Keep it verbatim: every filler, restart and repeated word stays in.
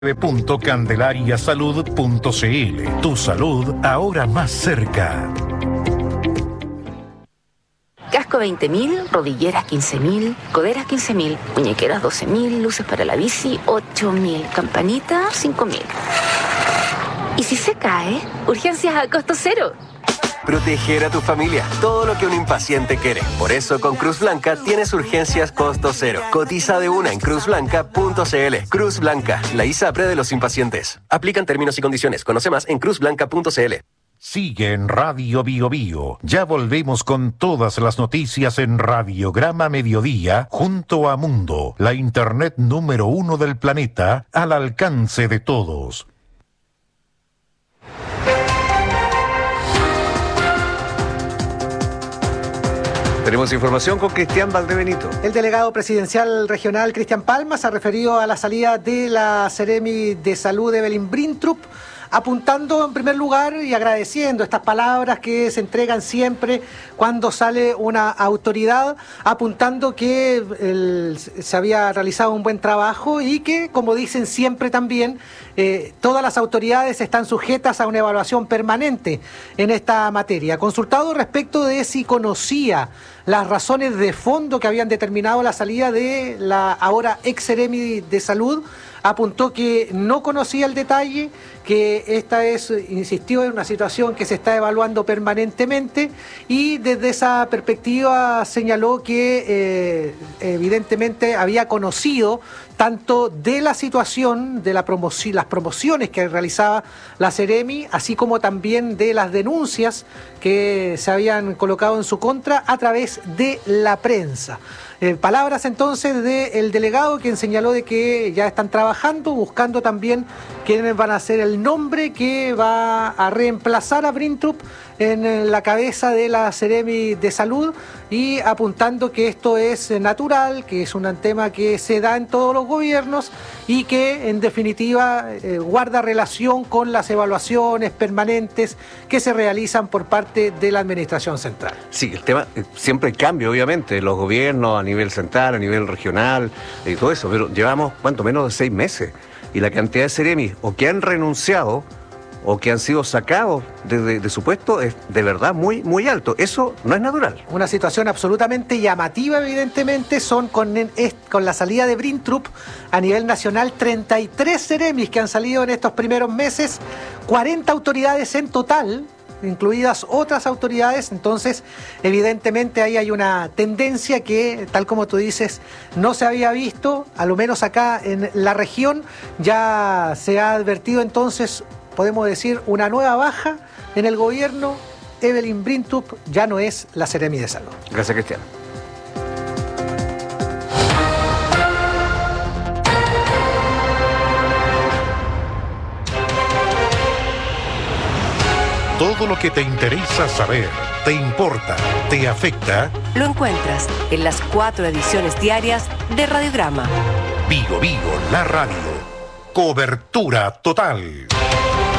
punto candelaria-salud punto c l. Tu salud ahora más cerca. Casco veinte mil, rodilleras quince mil, coderas quince mil, muñequeras doce mil, luces para la bici ocho mil, campanita cinco mil. ¿Y si se cae? Urgencias a costo cero. Proteger a tu familia, todo lo que un impaciente quiere. Por eso con Cruz Blanca tienes urgencias costo cero. Cotiza de una en cruz blanca punto c l. Cruz Blanca, la ISAPRE de los impacientes. Aplican términos y condiciones. Conoce más en cruz blanca punto c l. Sigue en Radio Bio Bio. Ya volvemos con todas las noticias en Radiograma Mediodía, junto a Mundo, la internet número uno del planeta, al alcance de todos. Tenemos información con Cristian Valdebenito. El delegado presidencial regional Cristian Palma se ha referido a la salida de la Seremi de Salud Evelyn Brintrup, apuntando en primer lugar y agradeciendo estas palabras que se entregan siempre cuando sale una autoridad, apuntando que el, se había realizado un buen trabajo y que, como dicen siempre también, eh, todas las autoridades están sujetas a una evaluación permanente en esta materia. Consultado respecto de si conocía las razones de fondo que habían determinado la salida de la ahora ex Seremi de Salud, apuntó que no conocía el detalle, que esta es, insistió, en una situación que se está evaluando permanentemente, y desde esa perspectiva señaló que eh, evidentemente había conocido tanto de la situación, de la promoción, las promociones que realizaba la Seremi, así como también de las denuncias que se habían colocado en su contra a través de la prensa. Eh, palabras entonces del delegado, quien señaló de que ya están trabajando, buscando también quiénes van a ser el nombre que va a reemplazar a Brintrup en la cabeza de la Seremi de Salud, y apuntando que esto es natural, que es un tema que se da en todos los gobiernos y que en definitiva eh, guarda relación con las evaluaciones permanentes que se realizan por parte de la Administración Central. Sí, el tema, eh, siempre hay cambio, obviamente, los gobiernos a nivel central, a nivel regional y todo eso, pero llevamos, ¿cuánto? Menos de seis meses. Y la cantidad de Seremis o que han renunciado o que han sido sacados de, de, de su puesto es de verdad muy, muy alto. Eso no es natural. Una situación absolutamente llamativa, evidentemente, son con, es, con la salida de Brintrup a nivel nacional, treinta y tres Seremis que han salido en estos primeros meses, cuarenta autoridades en total, incluidas otras autoridades. Entonces, evidentemente ahí hay una tendencia que, tal como tú dices, no se había visto, a lo menos acá en la región. Ya se ha advertido entonces, podemos decir, una nueva baja en el gobierno. Evelyn Brintrup ya no es la Seremi de Salud. Gracias, Cristian. Todo lo que te interesa saber, te importa, te afecta, lo encuentras en las cuatro ediciones diarias de Radiograma. Vigo Vigo, la radio. Cobertura total.